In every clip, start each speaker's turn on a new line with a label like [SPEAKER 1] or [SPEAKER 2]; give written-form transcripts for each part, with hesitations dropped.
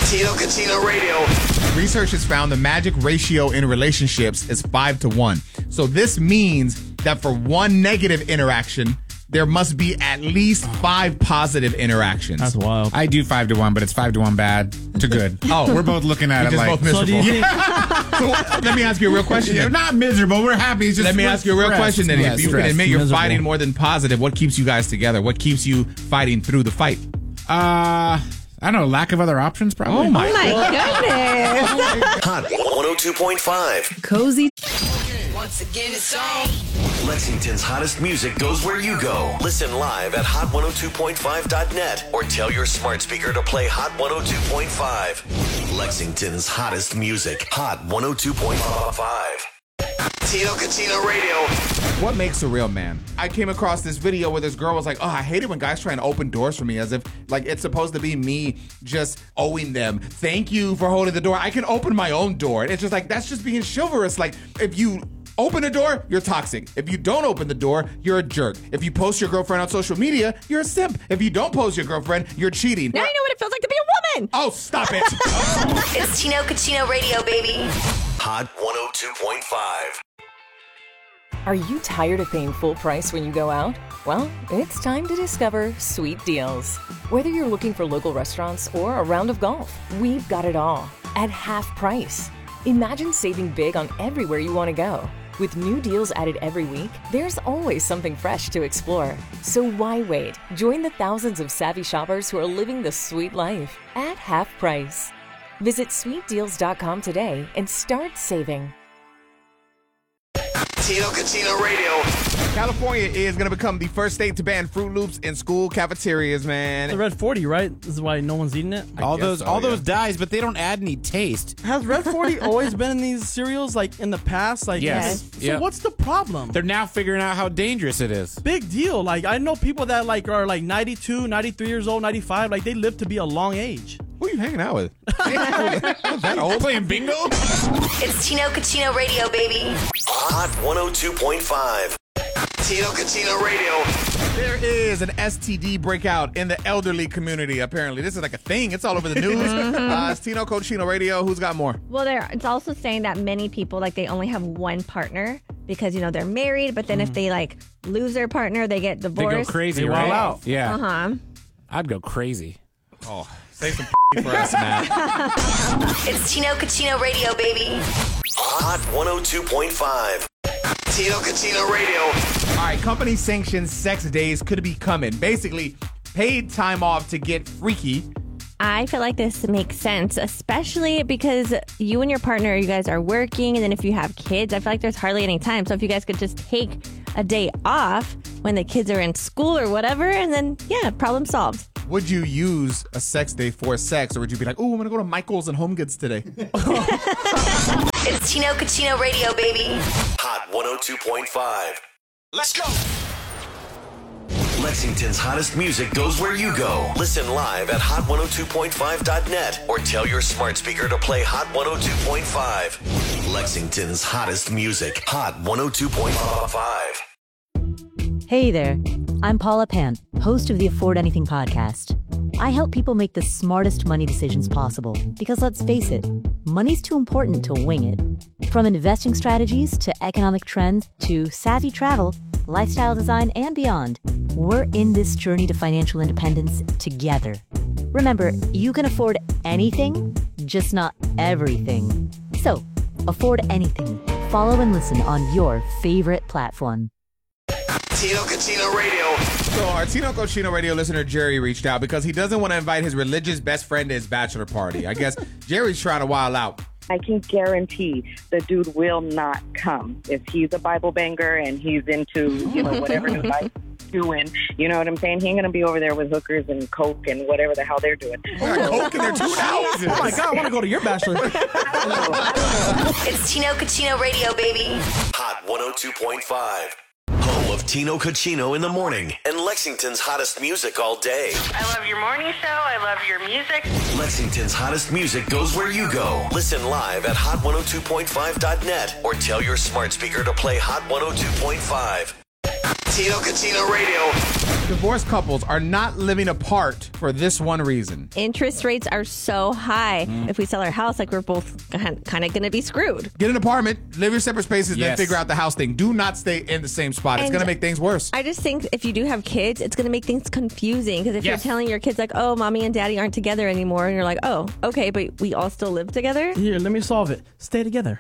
[SPEAKER 1] Tino Cucino Radio.
[SPEAKER 2] Research has found the magic ratio in relationships is 5-1. So this means that for one negative interaction, there must be at least 5 positive interactions.
[SPEAKER 3] That's wild.
[SPEAKER 4] I do 5-1, but it's 5-1 bad to good.
[SPEAKER 2] Oh,
[SPEAKER 4] We're both looking at it
[SPEAKER 2] just
[SPEAKER 4] like.
[SPEAKER 2] both miserable.
[SPEAKER 3] So do you think,
[SPEAKER 2] Let me ask you a real question.
[SPEAKER 4] You're
[SPEAKER 2] Then.
[SPEAKER 4] not miserable. We're happy. It's just
[SPEAKER 2] Let me ask you a real
[SPEAKER 4] stressed.
[SPEAKER 2] question. Then,
[SPEAKER 4] Yeah,
[SPEAKER 2] if you can
[SPEAKER 4] stressed.
[SPEAKER 2] admit you're
[SPEAKER 3] Miserable.
[SPEAKER 2] fighting more than positive, what keeps you guys together? What keeps you fighting through the fight?
[SPEAKER 4] I don't know. Lack of other options, probably.
[SPEAKER 2] Oh my!
[SPEAKER 5] Goodness.
[SPEAKER 1] Hot 102.5.
[SPEAKER 5] Cozy.
[SPEAKER 6] Once again, it's on.
[SPEAKER 1] Lexington's hottest music goes where you go. Listen live at hot102.5.net or tell your smart speaker to play Hot 102.5. Lexington's hottest music. Hot 102.5. Tino Cucino Radio.
[SPEAKER 2] What makes a real man? I came across this video where this girl was like, oh, I hate it when guys try and open doors for me as if like it's supposed to be me just owing them. Thank you for holding the door. I can open my own door. And it's just like, that's just being chivalrous. Like if you open a door, you're toxic. If you don't open the door, you're a jerk. If you post your girlfriend on social media, you're a simp. If you don't post your girlfriend, you're cheating.
[SPEAKER 5] Now you know what it feels like to be a woman.
[SPEAKER 2] Oh, stop it.
[SPEAKER 6] It's Tino Cucino Radio, baby.
[SPEAKER 1] Hot 102.5.
[SPEAKER 7] Are you tired of paying full price when you go out? Well, it's time to discover Sweet Deals. Whether you're looking for local restaurants or a round of golf, we've got it all at half price. Imagine saving big on everywhere you want to go. With new deals added every week, there's always something fresh to explore. So why wait? Join the thousands of savvy shoppers who are living the sweet life at half price. Visit sweetdeals.com today and start saving.
[SPEAKER 1] Tino Cucino Radio.
[SPEAKER 2] California is going to become the first state to ban Fruit Loops in school cafeterias, man.
[SPEAKER 3] the Red 40, right? This is why no one's eating it.
[SPEAKER 4] All
[SPEAKER 2] guess
[SPEAKER 4] those,
[SPEAKER 2] so,
[SPEAKER 4] all
[SPEAKER 2] yeah.
[SPEAKER 4] those dyes, but they don't add any taste.
[SPEAKER 3] Has Red 40 always been in these cereals, like in the past? Like,
[SPEAKER 4] Yes.
[SPEAKER 3] So
[SPEAKER 4] Yep.
[SPEAKER 3] what's the problem?
[SPEAKER 4] They're now figuring out how dangerous it is.
[SPEAKER 3] Big deal. Like, I know people that like are like 92, 93 years old, 95. Like, they live to be a long age.
[SPEAKER 2] Who are you hanging out with? That old?
[SPEAKER 4] Playing bingo?
[SPEAKER 6] It's Tino Cucino Radio, baby.
[SPEAKER 1] Hot 102.5. Tino Cucino Radio.
[SPEAKER 2] There is an STD breakout in the elderly community, apparently. This is like a thing. It's all over the news. It's Tino Cucino Radio. Who's got more?
[SPEAKER 5] Well, it's also saying that many people, like, they only have one partner because, you know, they're married. But then if they, like, lose their partner, they get
[SPEAKER 4] They
[SPEAKER 5] divorced.
[SPEAKER 4] go crazy,
[SPEAKER 3] They
[SPEAKER 4] right?
[SPEAKER 3] wild out.
[SPEAKER 4] Yeah.
[SPEAKER 5] Uh-huh.
[SPEAKER 4] I'd go crazy.
[SPEAKER 2] Oh, save some for us, man.
[SPEAKER 6] It's Tino Cucino Radio, baby.
[SPEAKER 1] Hot 102.5. Tino Cucino Radio.
[SPEAKER 2] All right, company sanctioned sex days could be coming. Basically, paid time off to get freaky.
[SPEAKER 5] I feel like this makes sense, especially because you and your partner, you guys are working. And then if you have kids, I feel like there's hardly any time. So if you guys could just take a day off when the kids are in school or whatever, and then, yeah, problem solved.
[SPEAKER 2] Would you use a sex day for sex, or would you be like, oh, I'm going to go to Michael's and Home Goods today?
[SPEAKER 6] It's Tino Cucino Radio, baby.
[SPEAKER 1] Hot 102.5. Let's go. Lexington's hottest music goes where you go. Listen live at hot102.5.net or tell your smart speaker to play Hot 102.5. Lexington's hottest music. Hot 102.5.
[SPEAKER 8] Hey there, I'm Paula Pant, host of the Afford Anything podcast. I help people make the smartest money decisions possible because let's face it, money's too important to wing it. From investing strategies to economic trends to savvy travel, lifestyle design, and beyond, we're in this journey to financial independence together. Remember, you can afford anything, just not everything. So, afford anything. Follow and listen on your favorite platform.
[SPEAKER 1] Tino Cucino Radio.
[SPEAKER 2] So our Tino Cucino Radio listener, Jerry, reached out because he doesn't want to invite his religious best friend to his bachelor party. I guess Jerry's trying to wild out.
[SPEAKER 9] I can guarantee the dude will not come. If he's a Bible banger and he's into, you know, whatever the Bible's doing, you know what I'm saying? He ain't going to be over there with hookers and coke and whatever the hell they're doing.
[SPEAKER 2] Coke in their 2 ounces.
[SPEAKER 3] Oh my God, I want to go to your bachelor.
[SPEAKER 6] It's Tino Cucino Radio, baby.
[SPEAKER 1] Hot 102.5. Home of Tino Cucino in the morning and Lexington's hottest music all day.
[SPEAKER 9] I love your morning show. I love your music.
[SPEAKER 1] Lexington's hottest music goes where you go. Listen live at hot102.5.net or tell your smart speaker to play Hot 102.5. Tino Cucino Radio.
[SPEAKER 2] Divorced couples are not living apart for this one reason.
[SPEAKER 5] Interest rates are so high. If we sell our house, like we're both kind of going to be screwed.
[SPEAKER 2] Get an apartment, live your separate spaces, then
[SPEAKER 4] Yes.
[SPEAKER 2] figure out the house thing. Do not stay in the same spot. It's
[SPEAKER 5] And
[SPEAKER 2] going to make things worse.
[SPEAKER 5] I just think if you do have kids, it's going to make things confusing. Because if
[SPEAKER 4] Yes.
[SPEAKER 5] you're telling your kids, like, oh, mommy and daddy aren't together anymore, and you're like, oh, okay, but we all still live together.
[SPEAKER 3] Here, let me solve it. Stay together.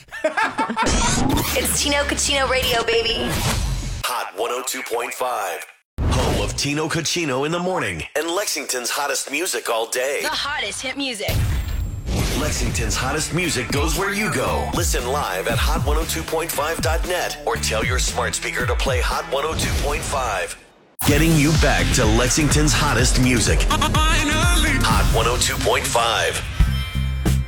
[SPEAKER 6] It's Tino Cucino Radio, baby.
[SPEAKER 1] Hot 102.5. Home of Tino Cucino in the morning and Lexington's hottest music all day.
[SPEAKER 6] The hottest hit music.
[SPEAKER 1] Lexington's hottest music goes where you go. Listen live at hot102.5.net or tell your smart speaker to play Hot 102.5. Getting you back to Lexington's hottest music. Hot 102.5.